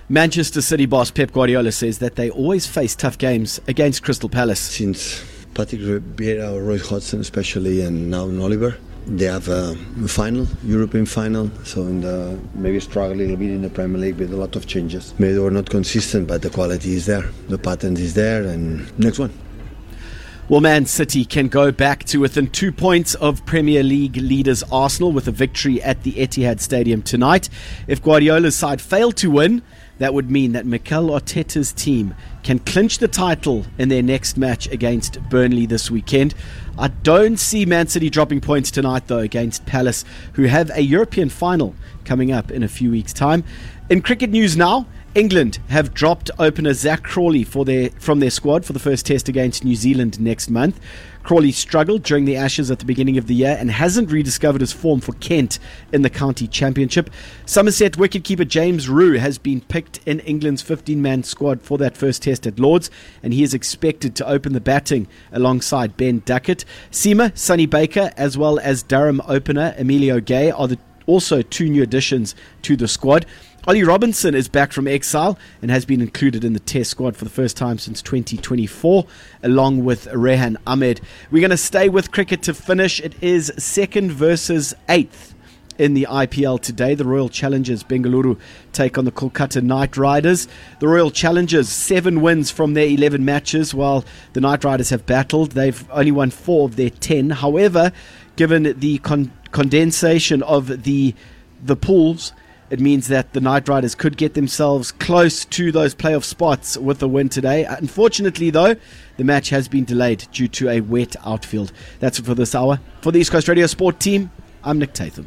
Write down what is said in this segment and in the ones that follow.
Manchester City boss Pep Guardiola says that they always face tough games against Crystal Palace. Since Patrick Vieira or Roy Hodgson especially, and now Oliver, they have a final, European final, so maybe struggle a little bit in the Premier League with a lot of changes. Maybe they were not consistent, but the quality is there, the pattern is there, and next one. Well, Man City can go back to within 2 points of Premier League leaders Arsenal with a victory at the Etihad Stadium tonight. If Guardiola's side fail to win, that would mean that Mikel Arteta's team can clinch the title in their next match against Burnley this weekend. I don't see Man City dropping points tonight, though, against Palace, who have a European final coming up in a few weeks' time. In cricket news now, England have dropped opener Zach Crawley from their squad for the first test against New Zealand next month. Crawley struggled during the Ashes at the beginning of the year and hasn't rediscovered his form for Kent in the county championship. Somerset wicketkeeper James Roux has been picked in England's 15-man squad for that first test at Lords, and he is expected to open the batting alongside Ben Duckett. Seamer, Sonny Baker, as well as Durham opener Emilio Gay are also two new additions to the squad. Ollie Robinson is back from exile and has been included in the test squad for the first time since 2024, along with Rehan Ahmed. We're going to stay with cricket to finish. It is 2nd versus 8th in the IPL today. The Royal Challengers Bengaluru take on the Kolkata Knight Riders. The Royal Challengers, 7 wins from their 11 matches, while the Knight Riders have battled. They've only won 4 of their 10. However, given the condensation of the pools, it means that the Knight Riders could get themselves close to those playoff spots with a win today. Unfortunately, though, the match has been delayed due to a wet outfield. That's it for this hour. For the East Coast Radio Sport team, I'm Nick Tatham.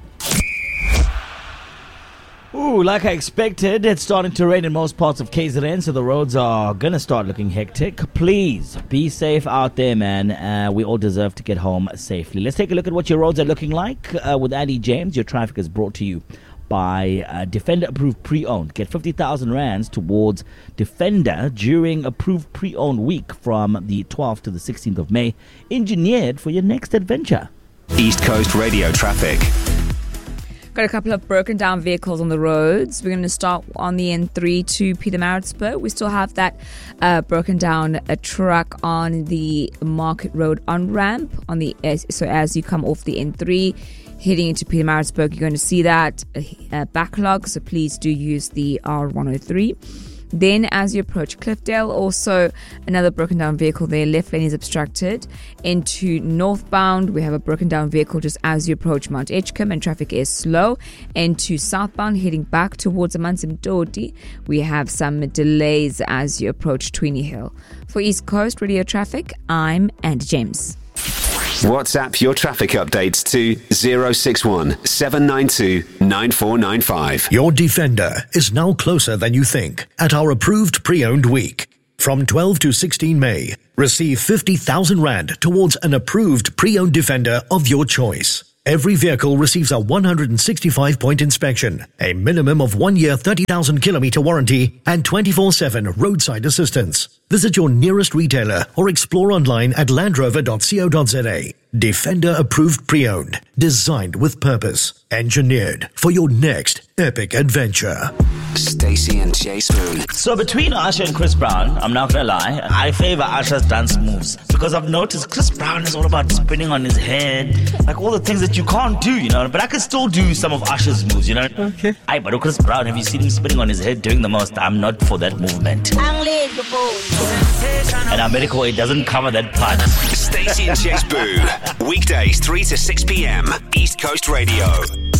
Ooh, like I expected, it's starting to rain in most parts of KZN, so the roads are going to start looking hectic. Please be safe out there, man. We all deserve to get home safely. Let's take a look at what your roads are looking like with Andy James. Your traffic is brought to you by Defender Approved Pre-Owned. Get 50,000 rands towards Defender during Approved Pre-Owned week from the 12th to the 16th of May. Engineered for your next adventure. East Coast Radio traffic. Got a couple of broken down vehicles on the roads. We're going to start on the N3 to Pietermaritzburg. We still have that broken down truck on the Market Road on-ramp. So as you come off the N3, heading into Pietermaritzburg, you're going to see that backlog. So please do use the R103. Then as you approach Cliffdale, also another broken down vehicle there. Left lane is obstructed. Into northbound, we have a broken down vehicle just as you approach Mount Edgecombe and traffic is slow. Into southbound, heading back towards Amansimtoti, we have some delays as you approach Tweeny Hill. For East Coast Radio Traffic, I'm Andy James. WhatsApp your traffic updates to 061 792 9495. Your Defender is now closer than you think at our approved pre-owned week. From 12 to 16 May, receive 50,000 rand towards an approved pre-owned Defender of your choice. Every vehicle receives a 165-point inspection, a minimum of 1 year 30,000-kilometer warranty, and 24/7 roadside assistance. Visit your nearest retailer or explore online at landrover.co.za. Defender approved pre-owned, designed with purpose, engineered for your next epic adventure. Stacey and Jay Spoon. So between Usher and Chris Brown, I'm not gonna lie, I favor Usher's dance moves because I've noticed Chris Brown is all about spinning on his head, like all the things that you can't do, you know. But I can still do some of Usher's moves, you know. Okay. But Chris Brown, have you seen him spinning on his head doing the most? I'm not for that movement. And our medical aid doesn't cover that part. Stacey and Jay Spoon. Weekdays 3 to 6 p.m. East Coast Radio.